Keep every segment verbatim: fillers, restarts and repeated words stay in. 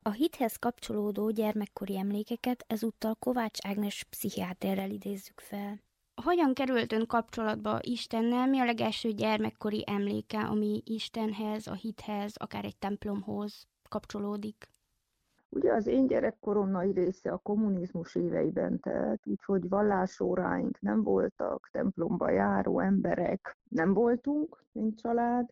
A hithez kapcsolódó gyermekkori emlékeket ezúttal Kovács Ágnes pszichiáterrel idézzük fel. Hogyan került ön kapcsolatba Istennel? Mi a legelső gyermekkori emléke, ami Istenhez, a hithez, akár egy templomhoz kapcsolódik? Ugye az én gyerekkorom nagy része a kommunizmus éveiben telt, úgyhogy vallásóráink nem voltak, templomba járó emberek nem voltunk, mint család.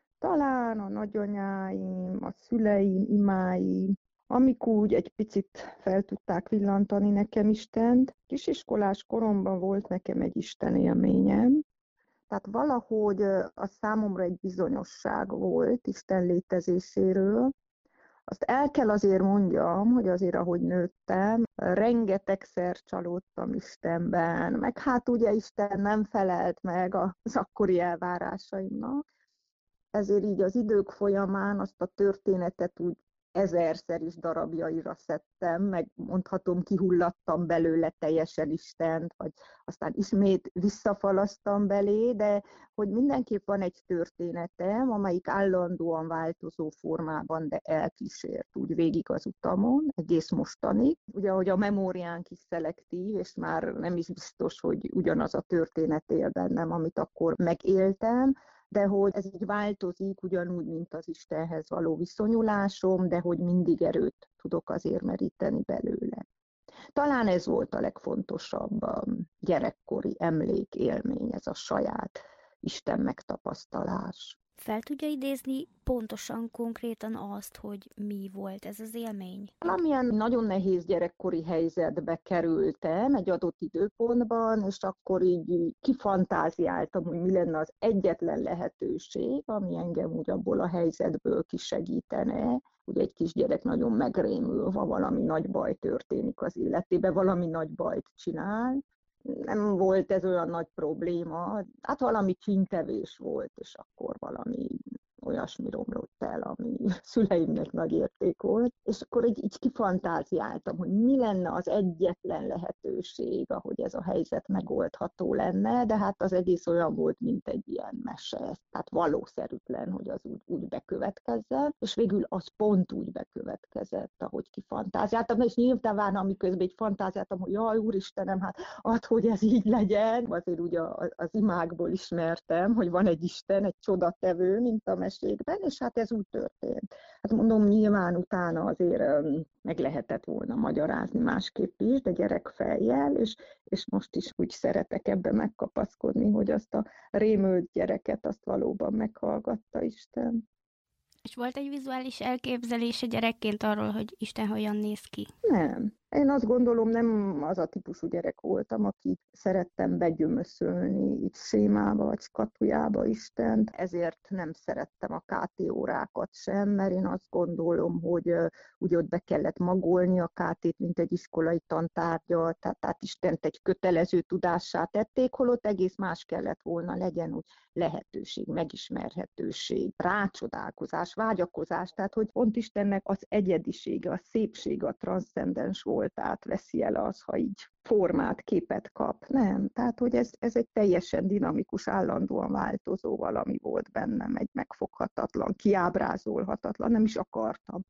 Talán a nagyanyáim, a szüleim, imáim, amik úgy egy picit fel tudták villantani nekem Istent. Kisiskolás koromban volt nekem egy Isten élményem, tehát valahogy az számomra egy bizonyosság volt Isten létezéséről. Azt el kell azért mondjam, hogy azért, ahogy nőttem, rengetegszer csalódtam Istenben, meg hát ugye Isten nem felelt meg az akkori elvárásaimnak. Ezért így az idők folyamán azt a történetet úgy ezerszer is darabjaira szedtem, meg mondhatom, kihullattam belőle teljesen Istent, vagy aztán ismét visszafalasztam belé, de hogy mindenképp van egy történetem, amelyik állandóan változó formában, de elkísért úgy végig az utamon, egész mostanig. Ugye, hogy a memóriánk is szelektív, és már nem is biztos, hogy ugyanaz a történet él bennem, amit akkor megéltem, de hogy ez így változik, ugyanúgy, mint az Istenhez való viszonyulásom, de hogy mindig erőt tudok azért meríteni belőle. Talán ez volt a legfontosabb a gyerekkori emlék, élmény, ez a saját Isten megtapasztalás. Fel tudja idézni pontosan, konkrétan azt, hogy mi volt ez az élmény? Valamilyen nagyon nehéz gyerekkori helyzetbe kerültem egy adott időpontban, és akkor így kifantáziáltam, hogy mi lenne az egyetlen lehetőség, ami engem úgy abból a helyzetből kisegítene. Ugye egy kisgyerek nagyon megrémül, ha valami nagy baj történik az életébe, valami nagy bajt csinál. Nem volt ez olyan nagy probléma, hát valami csíntevés volt, és akkor valami olyasmi romlott el, ami szüleimnek nagy érték volt. És akkor így, így kifantáziáltam, hogy mi lenne az egyetlen lehetőség, ahogy ez a helyzet megoldható lenne, de hát az egész olyan volt, mint egy ilyen mese. Tehát valószerűtlen, hogy az úgy, úgy bekövetkezzen, és végül az pont úgy bekövetkezett, ahogy kifantáziáltam, és nyilván, amiközben így fantáziáltam, hogy jaj, Úristenem, hát add, hogy ez így legyen. Azért ugye az imákból ismertem, hogy van egy Isten, egy csodatevő, mint a mesékben, és hát ez úgy történt. Hát mondom, nyilván utána azért meg lehetett volna magyarázni másképp is, de gyerekfejjel, és, és most is úgy szeretek ebbe megkapaszkodni, hogy azt a rémült gyereket, azt valóban meghallgatta Isten. És volt egy vizuális elképzelése gyerekként arról, hogy Isten hogyan néz ki? Nem. Én azt gondolom, nem az a típusú gyerek voltam, aki szerettem begyömöszölni így sémába vagy skatujába Istent, ezért nem szerettem a ká té órákat sem, mert én azt gondolom, hogy úgy ott be kellett magolni a ká tét, mint egy iskolai tantárgyat, tehát, tehát Istent egy kötelező tudássá tették, holott egész más kellett volna legyen, úgy lehetőség, megismerhetőség, rácsodálkozás, vágyakozás, tehát hogy pont Istennek az egyedisége, a szépsége, a transzcendens voltát veszi el az, ha így formát, képet kap. Nem, tehát hogy ez, ez egy teljesen dinamikus, állandóan változó valami volt bennem, egy megfoghatatlan, kiábrázolhatatlan, nem is akartam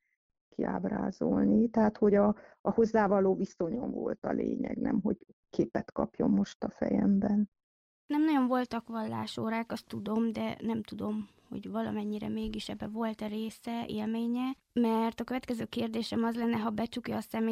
kiábrázolni, tehát hogy a, a hozzávaló viszonyom volt a lényeg, nem hogy képet kapjon most a fejemben. Nem nagyon voltak vallásórák, azt tudom, de nem tudom, hogy valamennyire mégis ebbe volt a része, élménye, mert a következő kérdésem az lenne, ha becsukja a szemét,